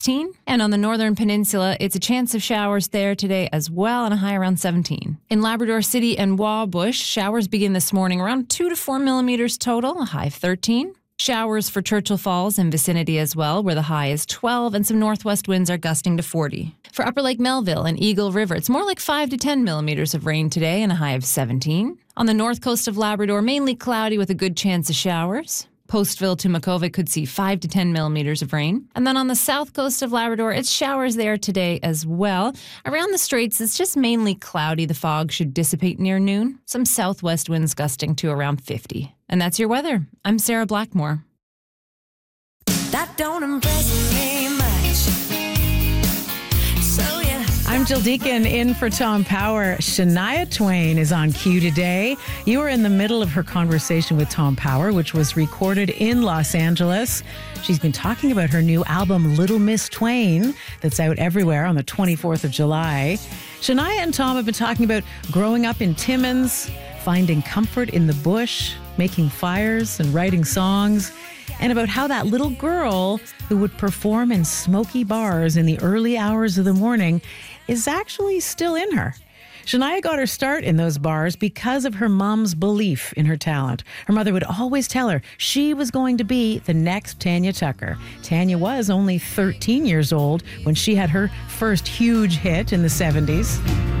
16. And on the northern peninsula, it's a chance of showers there today as well, and a high around 17. In Labrador City and Wabush, showers begin this morning around 2 to 4 millimeters total, a high of 13. Showers for Churchill Falls and vicinity as well, where the high is 12, and some northwest winds are gusting to 40. For Upper Lake Melville and Eagle River, it's more like 5 to 10 millimeters of rain today and a high of 17. On the north coast of Labrador, mainly cloudy with a good chance of showers. Postville to Makova could see 5 to 10 millimeters of rain. And then on the south coast of Labrador, it's showers there today as well. Around the Straits, it's just mainly cloudy. The fog should dissipate near noon. Some southwest winds gusting to around 50. And that's your weather. I'm Sarah Blackmore. That don't impress me much. So yeah. I'm Jill Deacon in for Tom Power. Shania Twain is on cue today. You were in the middle of her conversation with Tom Power, which was recorded in Los Angeles. She's been talking about her new album, Little Miss Twain, that's out everywhere on the 24th of July. Shania and Tom have been talking about growing up in Timmins, finding comfort in the bush, making fires and writing songs, and about how that little girl who would perform in smoky bars in the early hours of the morning is actually still in her. Shania got her start in those bars because of her mom's belief in her talent. Her mother would always tell her she was going to be the next Tanya Tucker. Tanya was only 13 years old when she had her first huge hit in the 70s.